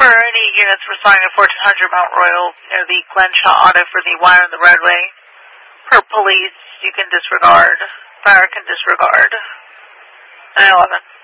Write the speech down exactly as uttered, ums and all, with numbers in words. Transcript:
For any units responding to fourteen hundred Mount Royal, near the Glen Shaw Auto for the wire in the roadway. Per police, you can disregard. Fire can disregard. nine eleven.